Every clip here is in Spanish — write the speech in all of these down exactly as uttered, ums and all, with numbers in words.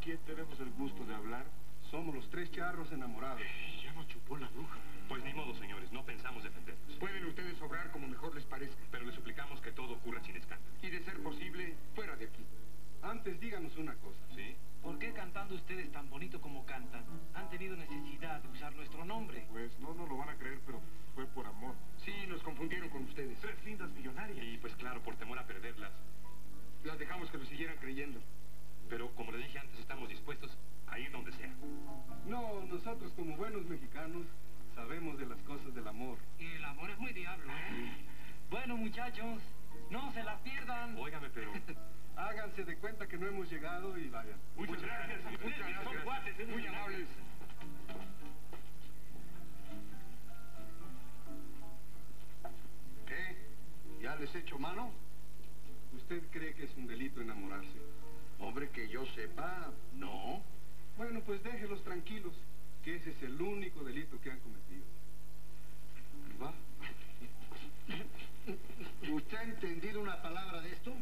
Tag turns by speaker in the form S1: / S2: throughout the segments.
S1: quién tenemos el gusto de hablar?
S2: Somos los tres charros enamorados.
S1: Ya nos chupó la bruja.
S3: Pues ni modo, señores, no pensamos defendernos.
S4: Pueden ustedes obrar como mejor les parezca.
S3: Pero les suplicamos que todo ocurra sin escándalo.
S4: Y de ser posible, fuera de aquí.
S2: Antes díganos una cosa.
S3: ¿Sí?
S5: ¿Por qué cantando ustedes tan bonito como cantan, han tenido necesidad de usar nuestro nombre?
S1: Pues no nos lo van a creer, pero fue por amor.
S4: Sí, nos confundieron con ustedes.
S1: Tres lindas millonarias.
S3: Y pues claro, por temor a perderlas.
S4: Las dejamos que lo siguieran creyendo.
S3: Pero como les dije antes, estamos dispuestos a ir donde sea.
S2: No, nosotros como buenos mexicanos sabemos de las cosas del amor.
S5: Y el amor es muy diablo, ¿eh? Bueno, muchachos, no se la pierdan.
S3: Óigame, pero...
S2: Háganse de cuenta que no hemos llegado y vayan.
S3: Muchas gracias.
S4: Muchas gracias.
S3: Son cuates, ¿eh?
S4: Muy amables.
S6: ¿Qué? ¿Ya les he hecho mano?
S2: ¿Usted cree que es un delito enamorarse?
S6: Hombre, que yo sepa, no.
S2: Bueno, pues déjelos tranquilos, que ese es el único delito que han cometido. ¿Va?
S6: ¿Usted ha entendido una palabra de esto?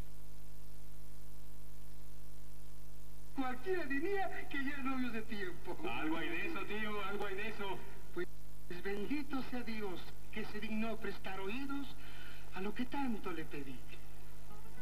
S4: Cualquiera diría que ya novios de tiempo.
S3: Algo hay de eso, tío, algo hay de eso.
S4: Pues bendito sea Dios que se dignó prestar oídos a lo que tanto le pedí.